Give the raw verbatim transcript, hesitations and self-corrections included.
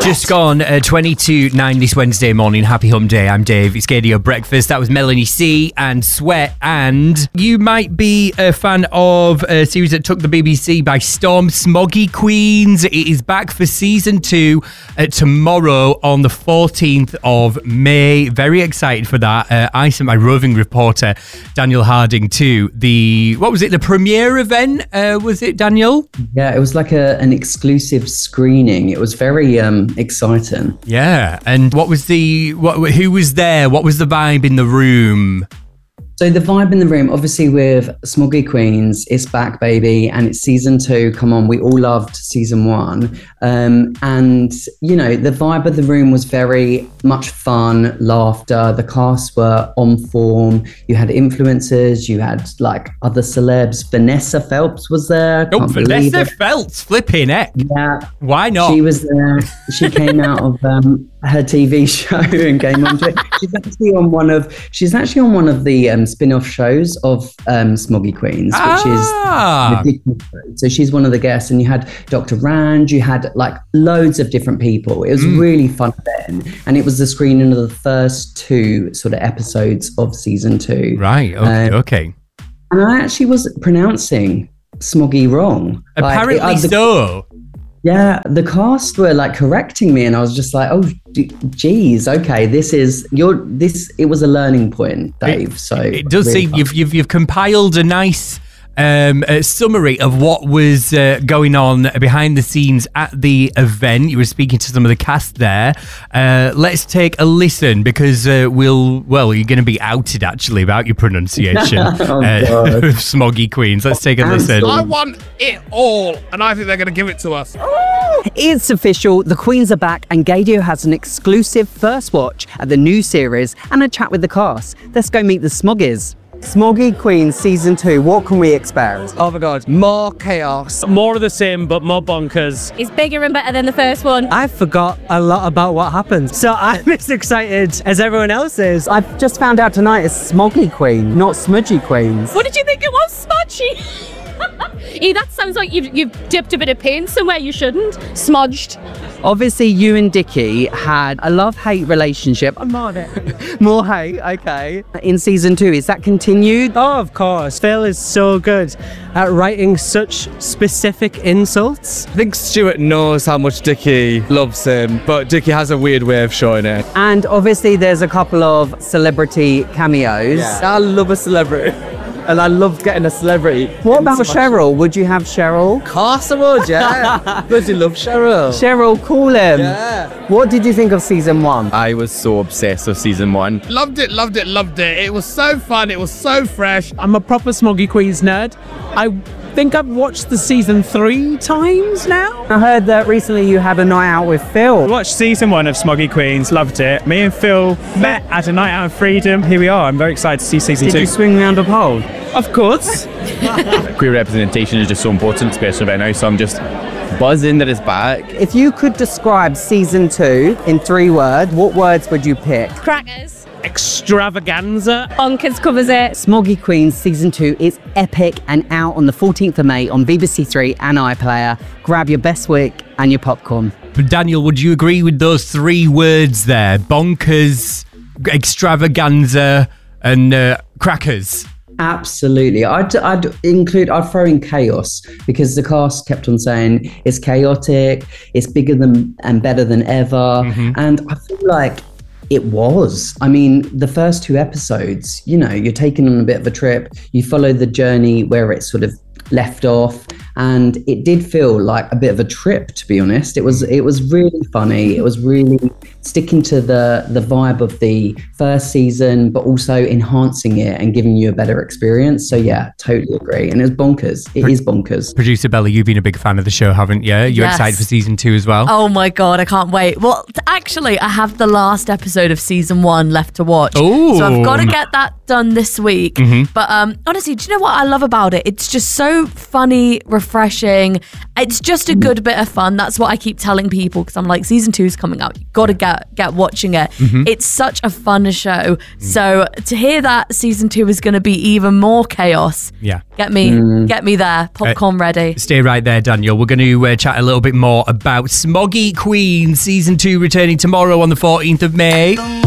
Just gone uh, twenty to nine this Wednesday morning. Happy Hump Day. I'm Dave. It's Gaydio Breakfast. That was Melanie C and Sweat. And you might be a fan of a series that took the B B C by storm, Smoggy Queens. It is back for season two uh, tomorrow on the fourteenth of May. Very excited for that. Uh, I sent my roving reporter, Daniel Harding, to the, what was it, the premiere event? Uh, was it, Daniel? Yeah, it was like a an exclusive screening. It was very um, exciting. Yeah, and what was the, what? who was there? What was the vibe in the room? So the vibe in the room, obviously with Smoggy Queens, it's back, baby, and it's season two. Come on, we all loved season one. Um, and, you know, the vibe of the room was very much fun, laughter. The cast were on form. You had influencers, you had, like, other celebs. Vanessa Feltz was there. Oh, Vanessa Feltz, flipping heck. Yeah. Why not? She was there. She came out of um, her T V show and came onto it. She's actually on one of, she's actually on one of the um, spin-off shows of um, Smoggy Queens, which ah. is ridiculous. So she's one of the guests, and you had Doctor Rand, you had like loads of different people. It was mm. really fun then, and it was the screening of the first two sort of episodes of season two. Right. Okay. Um, okay. And I actually was pronouncing Smoggy wrong. Apparently like, it, uh, the, so. Yeah, the cast were like correcting me, and I was just like, "Oh, d- geez, okay, this is your this." It was a learning point, Dave. It, so it does really seem fun. you've you've you've compiled a nice um, a summary of what was uh, going on behind the scenes at the event. You were speaking to some of the cast there. Uh, let's take a listen because uh, we'll well, you're going to be outed actually about your pronunciation oh, uh, of Smoggy Queens. Let's take a listen. I want it all, and I think they're going to give it to us. It's official, the Queens are back, and Gaydio has an exclusive first watch at the new series and a chat with the cast. Let's go meet the Smoggies. Smoggy Queens season two, what can we expect? Oh my god, more chaos. More of the same, but more bonkers. It's bigger and better than the first one. I forgot a lot about what happened, so I'm as excited as everyone else is. I've just found out tonight it's Smoggy Queen, not Smudgy Queens. What did you think it was, Smudgy? E, that sounds like you've, you've dipped a bit of paint somewhere you shouldn't. Smudged. Obviously, you and Dickie had a love-hate relationship. I'm on it. More hate, okay. In season two, is that continued? Oh, of course. Phil is so good at writing such specific insults. I think Stuart knows how much Dickie loves him, but Dickie has a weird way of showing it. And obviously, there's a couple of celebrity cameos. Yeah. I love a celebrity. And I love getting a celebrity. What about Cheryl? Would you have Cheryl? Of course I would, yeah. Bloody love Cheryl. Cheryl, call him. Yeah. What did you think of season one? I was so obsessed with season one. Loved it, loved it, loved it. It was so fun. It was so fresh. I'm a proper Smoggy Queens nerd. I think I've watched the season three times now. I heard that recently you had a night out with Phil. I watched season one of Smoggy Queens, loved it. Me and Phil met at a night out of freedom. Here we are. I'm very excited to see season Did two. Did you swing around a pole? Of course. Queer representation is just so important, especially right now, so I'm just buzzing that it's back. If you could describe season two in three words, what words would you pick? Crackers. Extravaganza. Bonkers covers it. Smoggy Queens season two is epic and out on the fourteenth of May on B B C Three and iPlayer. Grab your best wick and your popcorn. But Daniel, would you agree with those three words there? Bonkers, extravaganza, and uh, crackers. Absolutely. I'd, I'd include, I'd throw in chaos, because the cast kept on saying it's chaotic, it's bigger than and better than ever. Mm-hmm. And I feel like it was. I mean, the first two episodes, you know, you're taken on a bit of a trip. You follow the journey where it sort of left off, and it did feel like a bit of a trip, to be honest. It was it was really funny. It was really sticking to the the vibe of the first season, but also enhancing it and giving you a better experience. So yeah, totally agree. And it's bonkers. It Pro- is bonkers. Producer Bella, you've been a big fan of the show, haven't you? You're yes. excited for season two as well? Oh my God, I can't wait. Well, actually, I have the last episode of season one left to watch. Ooh. So I've got to get that done this week. Mm-hmm. But um, honestly, do you know what I love about it? It's just so funny, refreshing. refreshing. It's just a good bit of fun. That's what I keep telling people because I'm like, season two is coming out. You've got to get get watching it. Mhm. It's such a fun show. So to hear that season two is going to be even more chaos, Yeah. get me Mm. get me there. Popcorn ready. Stay right there, Daniel. We're going to uh, chat a little bit more about Smoggy Queen season two returning tomorrow on the fourteenth of May.